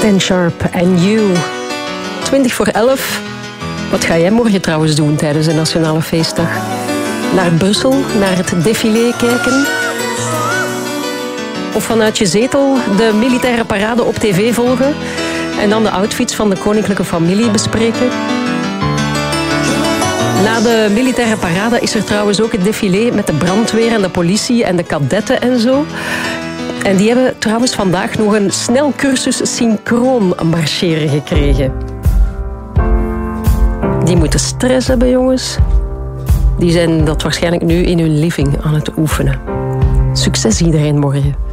Ten Sharp en You. 11:20. Wat ga jij morgen trouwens doen tijdens de Nationale Feestdag? Naar Brussel, naar het défilé kijken? Of vanuit je zetel de militaire parade op tv volgen? En dan de outfits van de koninklijke familie bespreken? Na de militaire parade is er trouwens ook het défilé met de brandweer en de politie en de kadetten en zo. En die hebben trouwens vandaag nog een snelcursus synchroon marcheren gekregen. Die moeten stress hebben, jongens. Die zijn dat waarschijnlijk nu in hun living aan het oefenen. Succes iedereen morgen.